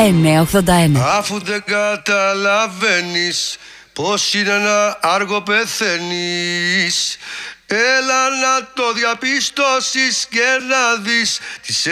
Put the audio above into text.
981. Αφού δεν καταλαβαίνεις πως είναι να άργο πεθαίνεις, έλα να το διαπιστώσεις και να δεις τις